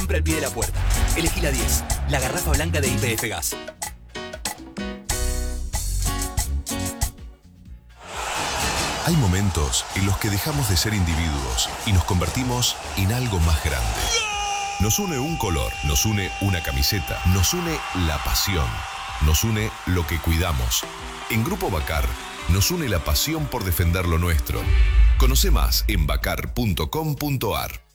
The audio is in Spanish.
siempre al pie de la puerta. Elegí la 10, la garrafa blanca de YPF Gas. Hay momentos en los que dejamos de ser individuos y nos convertimos en algo más grande. Nos une un color, nos une una camiseta, nos une la pasión, nos une lo que cuidamos. En Grupo Baccar nos une la pasión por defender lo nuestro. Conoce más en baccar.com.ar.